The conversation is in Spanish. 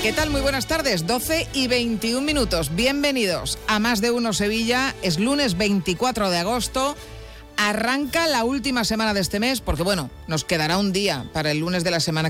¿Qué tal? Muy buenas tardes, 12 y 21 minutos. Bienvenidos a Más de Uno Sevilla. Es lunes 24 de agosto. Arranca la última semana de este mes, porque bueno, nos quedará un día para el lunes de la semana